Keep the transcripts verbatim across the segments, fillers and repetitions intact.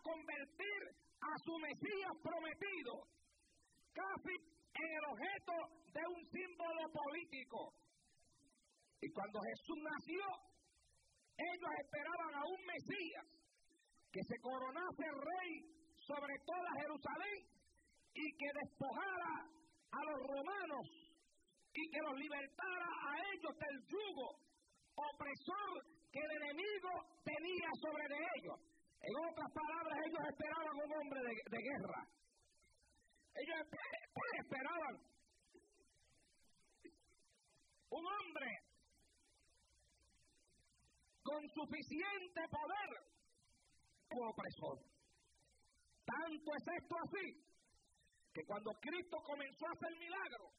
convertir a su Mesías prometido casi en el objeto de un símbolo político. Y cuando Jesús nació, ellos esperaban a un Mesías que se coronase rey sobre toda Jerusalén y que despojara a los romanos y que los libertara a ellos del yugo opresor que el enemigo tenía sobre de ellos. En otras palabras, ellos esperaban un hombre de, de guerra. Ellos esperaban un hombre con suficiente poder como opresor. Tanto es esto así, que cuando Cristo comenzó a hacer milagros,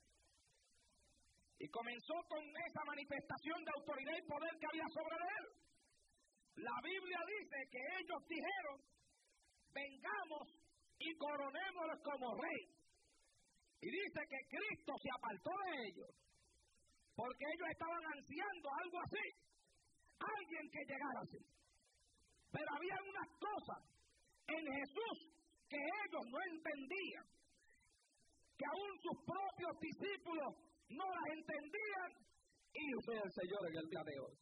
y comenzó con esa manifestación de autoridad y poder que había sobre él, la Biblia dice que ellos dijeron, vengamos y coronémoslo como rey. Y dice que Cristo se apartó de ellos, porque ellos estaban ansiando algo así, alguien que llegara así. Pero había unas cosas en Jesús que ellos no entendían, que aún sus propios discípulos no las entendían, y usted el Señor en el día de hoy.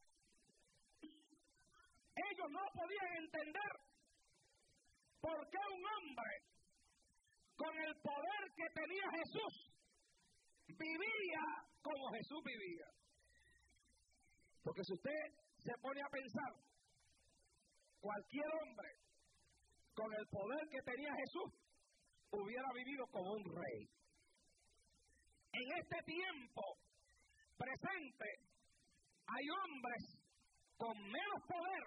Ellos no podían entender por qué un hombre con el poder que tenía Jesús vivía como Jesús vivía. Porque si usted se pone a pensar, cualquier hombre con el poder que tenía Jesús hubiera vivido como un rey. En este tiempo presente hay hombres con menos poder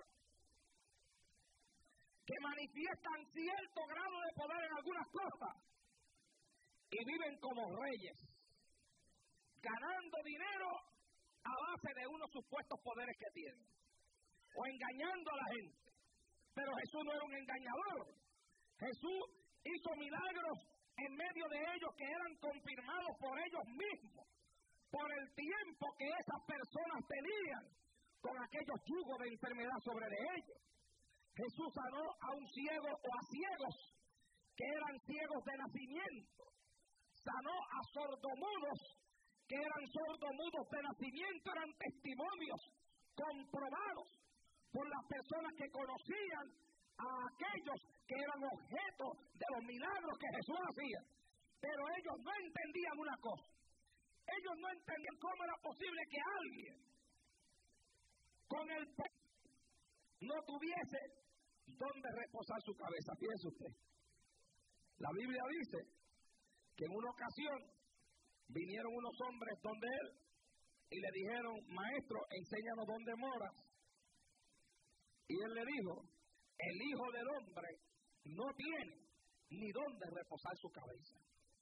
que manifiestan cierto grado de poder en algunas cosas y viven como reyes, ganando dinero a base de unos supuestos poderes que tienen, o engañando a la gente. Pero Jesús no era un engañador. Jesús hizo milagros en medio de ellos que eran confirmados por ellos mismos, por el tiempo que esas personas tenían con aquellos yugos de enfermedad sobre de ellos. Jesús sanó a un ciego o a ciegos que eran ciegos de nacimiento. Sanó a sordomudos que eran sordomudos de nacimiento, eran testimonios comprobados por las personas que conocían a aquellos que eran objeto de los milagros que Jesús hacía. Pero ellos no entendían una cosa. Ellos no entendían cómo era posible que alguien con el poder no tuviese donde reposar su cabeza. Fíjese usted. La Biblia dice que en una ocasión vinieron unos hombres donde él y le dijeron, maestro, enséñanos dónde moras. Y él le dijo, el Hijo del Hombre no tiene ni dónde reposar su cabeza.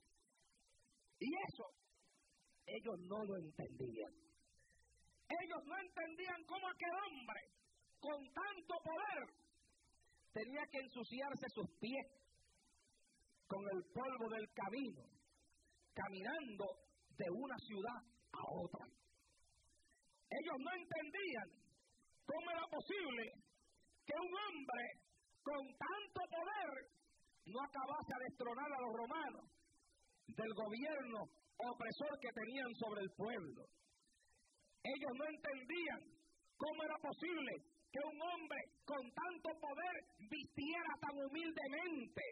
Y eso ellos no lo entendían. Ellos no entendían cómo aquel hombre con tanto poder tenía que ensuciarse sus pies con el polvo del camino, caminando de una ciudad a otra. Ellos no entendían cómo era posible que un hombre con tanto poder no acabase a destronar a los romanos del gobierno opresor que tenían sobre el pueblo. Ellos no entendían cómo era posible que un hombre con tanto poder vistiera tan humildemente.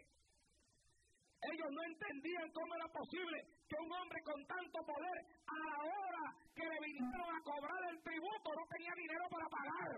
Ellos no entendían cómo era posible que un hombre con tanto poder, a la hora que le vinieron a cobrar el tributo, no tenía dinero para pagar.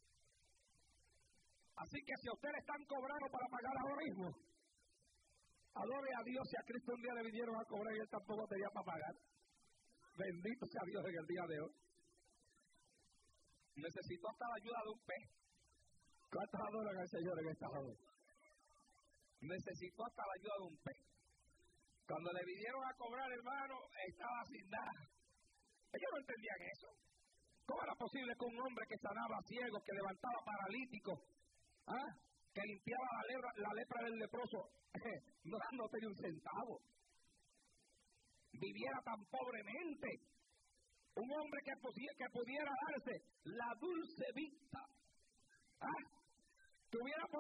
Así que si a usted le están cobrando para pagar ahora mismo, adore a Dios si a Cristo un día le vinieron a cobrar y él tampoco tenía para pagar. Bendito sea Dios en el día de hoy. Necesitó hasta la ayuda de un pez. ¿Cuántos adoran al Señor en esta hora? Necesitó hasta la ayuda de un pez. Cuando le vinieron a cobrar, hermano, estaba sin nada. Ellos no entendían eso. ¿Cómo era posible que un hombre que sanaba a ciegos, que levantaba paralíticos, ¿ah? que limpiaba la lepra, la lepra del leproso, no, no tenía un centavo, viviera tan pobremente? Un hombre que, que pudiera darse la dulce vista, ¿ah? tuviera